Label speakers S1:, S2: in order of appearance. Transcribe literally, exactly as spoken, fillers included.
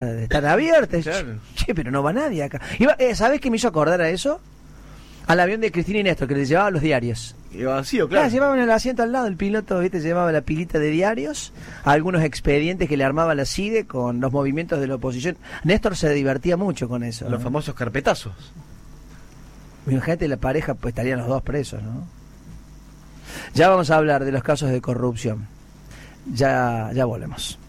S1: están abiertas.
S2: Claro.
S1: Che, pero no va nadie acá. Iba, eh, ¿Sabés qué me hizo acordar a eso? Al avión de Cristina y Néstor, que les llevaba los diarios.
S2: Y vacío,
S1: Claro,
S2: claro.
S1: llevaban el asiento al lado, el piloto, viste, llevaba la pilita de diarios, algunos expedientes que le armaba la C I D E con los movimientos de la oposición. Néstor se divertía mucho con eso.
S2: Los
S1: ¿no?
S2: famosos carpetazos.
S1: Imagínate la pareja, pues estarían los dos presos, ¿no? Ya vamos a hablar de los casos de corrupción. Ya, ya volvemos.